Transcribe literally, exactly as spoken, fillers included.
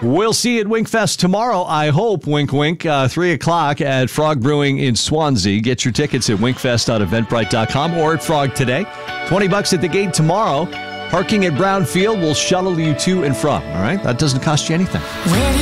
We'll see you at Winkfest tomorrow, I hope. Wink, wink. Uh, three o'clock at Frog Brewing in Swansea. Get your tickets at winkfest dot eventbrite dot com or at Frog today. twenty bucks at the gate tomorrow. Parking at Brownfield will shuttle you to and from. All right? That doesn't cost you anything.